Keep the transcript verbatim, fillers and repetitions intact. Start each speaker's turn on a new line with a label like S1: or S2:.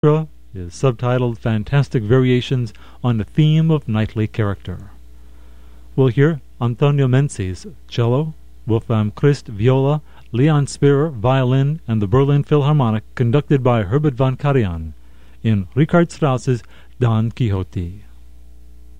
S1: is subtitled Fantastic Variations on the Theme of Knightly Character. We'll hear Antonio Menzies, cello, Wolfram Christ, viola, Leon Spearer, violin, and the Berlin Philharmonic, conducted by Herbert von Karajan, in Richard Strauss's Don Quixote.